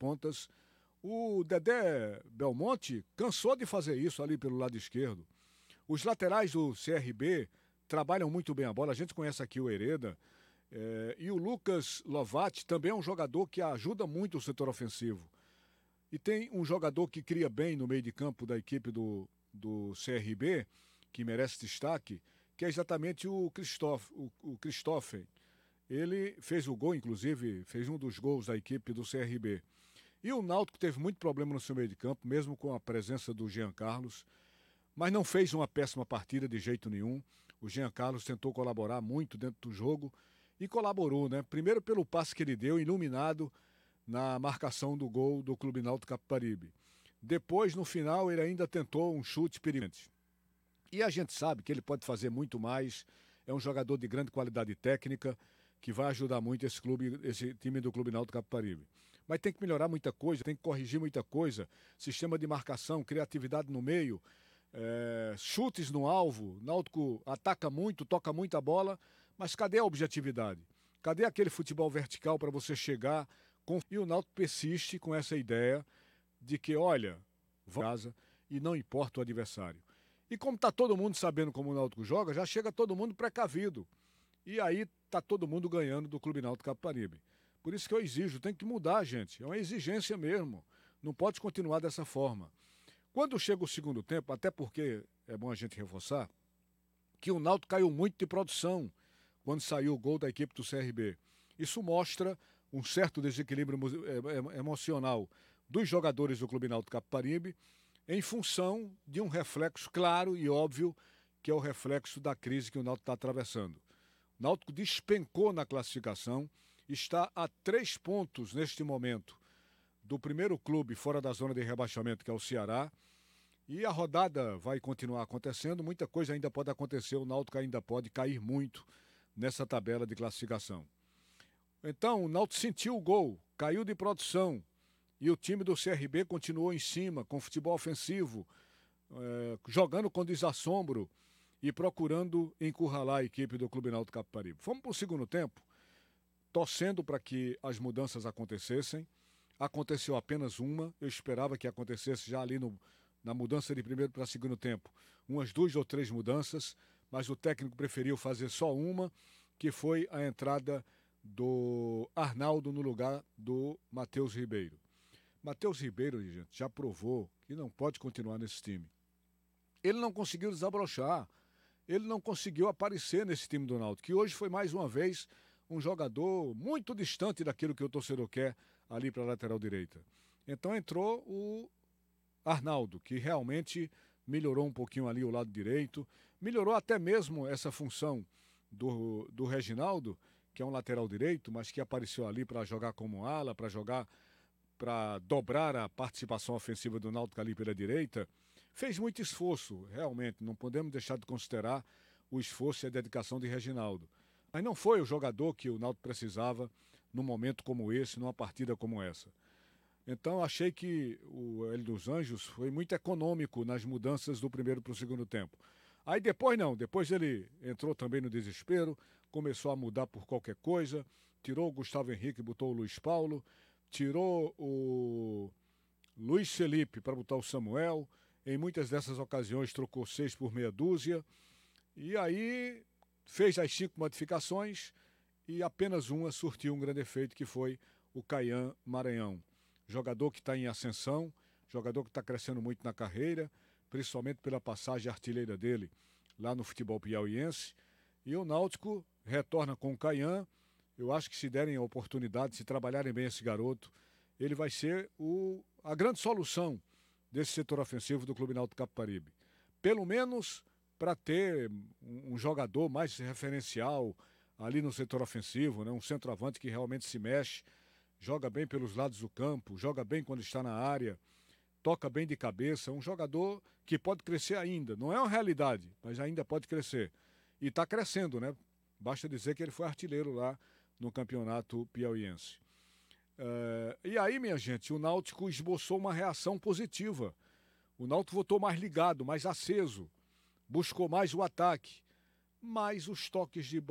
pontas. O Dedé Belmonte cansou de fazer isso ali pelo lado esquerdo. Os laterais do CRB trabalham muito bem a bola. A gente conhece aqui o Hereda. E o Lucas Lovati também é um jogador que ajuda muito o setor ofensivo. E tem um jogador que cria bem no meio de campo da equipe do CRB, que merece destaque, que é exatamente o Christopher. Ele fez o gol, inclusive, fez um dos gols da equipe do CRB. E o Náutico teve muito problema no seu meio de campo, mesmo com a presença do Jean Carlos, mas não fez uma péssima partida de jeito nenhum. O Jean Carlos tentou colaborar muito dentro do jogo e colaborou, né? Primeiro pelo passe que ele deu, iluminado na marcação do gol do Clube Náutico Capibaribe. Depois, no final, ele ainda tentou um chute perigoso. E a gente sabe que ele pode fazer muito mais. É um jogador de grande qualidade técnica que vai ajudar muito esse time do Clube Náutico Capibaribe. Mas tem que melhorar muita coisa, tem que corrigir muita coisa. Sistema de marcação, criatividade no meio, chutes no alvo. Náutico ataca muito, toca muita bola, mas cadê a objetividade? Cadê aquele futebol vertical para você chegar? E o Náutico persiste com essa ideia de que, olha, vamos casa e não importa o adversário. E como está todo mundo sabendo como o Náutico joga, já chega todo mundo precavido. E aí está todo mundo ganhando do Clube Náutico Capibaribe. Por isso que eu exijo, tem que mudar, gente. É uma exigência mesmo. Não pode continuar dessa forma. Quando chega o segundo tempo, até porque é bom a gente reforçar, que o Náutico caiu muito de produção quando saiu o gol da equipe do CRB. Isso mostra um certo desequilíbrio emocional dos jogadores do Clube Náutico Capibaribe em função de um reflexo claro e óbvio, que é o reflexo da crise que o Náutico está atravessando. O Náutico despencou na classificação, está a 3 pontos neste momento do primeiro clube fora da zona de rebaixamento, que é o Ceará, e a rodada vai continuar acontecendo, muita coisa ainda pode acontecer, o Náutico ainda pode cair muito nessa tabela de classificação. Então, o Náutico sentiu o gol, caiu de produção, e o time do CRB continuou em cima, com futebol ofensivo, jogando com desassombro e procurando encurralar a equipe do Clube Náutico Capibaribe. Fomos para o segundo tempo, torcendo para que as mudanças acontecessem. Aconteceu apenas uma, eu esperava que acontecesse já ali na mudança de primeiro para segundo tempo, umas 2 ou 3 mudanças, mas o técnico preferiu fazer só uma, que foi a entrada do Arnaldo no lugar do Matheus Ribeiro. Matheus Ribeiro, gente, já provou que não pode continuar nesse time. Ele não conseguiu desabrochar, ele não conseguiu aparecer nesse time do Náutico, que hoje foi mais uma vez um jogador muito distante daquilo que o torcedor quer ali para a lateral direita. Então entrou o Arnaldo, que realmente melhorou um pouquinho ali o lado direito, melhorou até mesmo essa função do Reginaldo, que é um lateral direito, mas que apareceu ali para jogar como ala, para dobrar a participação ofensiva do Náutico ali pela direita. Fez muito esforço, realmente, não podemos deixar de considerar o esforço e a dedicação de Reginaldo. Mas não foi o jogador que o Náutico precisava num momento como esse, numa partida como essa. Então achei que o Hélio dos Anjos foi muito econômico nas mudanças do primeiro para o segundo tempo. Aí depois não, depois ele entrou também no desespero, começou a mudar por qualquer coisa, tirou o Gustavo Henrique e botou o Luiz Paulo, tirou o Luiz Felipe para botar o Samuel, em muitas dessas ocasiões trocou 6 por meia dúzia, e aí fez as 5 modificações e apenas uma surtiu um grande efeito, que foi o Caian Maranhão. Jogador que está em ascensão, jogador que está crescendo muito na carreira, principalmente pela passagem artilheira dele lá no futebol piauiense. E o Náutico retorna com o Caian. Eu acho que se derem a oportunidade, se trabalharem bem esse garoto, ele vai ser a grande solução desse setor ofensivo do Clube Náutico Capibaribe. Pelo menos para ter um jogador mais referencial ali no setor ofensivo, né? Um centroavante que realmente se mexe, joga bem pelos lados do campo, joga bem quando está na área, toca bem de cabeça, um jogador que pode crescer ainda. Não é uma realidade, mas ainda pode crescer. E está crescendo, né? Basta dizer que ele foi artilheiro lá no campeonato piauiense. E aí, minha gente, o Náutico esboçou uma reação positiva. O Náutico voltou mais ligado, mais aceso, buscou mais o ataque, mas os toques de bola